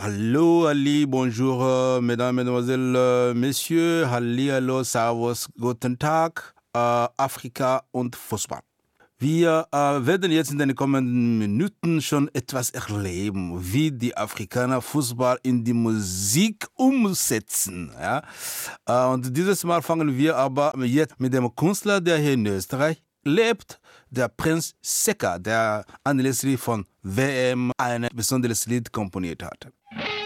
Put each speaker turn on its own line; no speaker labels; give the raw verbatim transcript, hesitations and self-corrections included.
Hallo, Ali, bonjour, euh, mesdames, mesdemoiselles, euh, messieurs, Halli, hallo, servus, guten Tag, äh, Afrika und Fußball. Wir äh, werden jetzt in den kommenden Minuten schon etwas erleben, wie die Afrikaner Fußball in die Musik umsetzen. Ja? Äh, und dieses Mal fangen wir aber jetzt mit dem Künstler, der hier in Österreich lebt, der Prinz Seka, der anlässlich von W M ein besonderes Lied komponiert hat.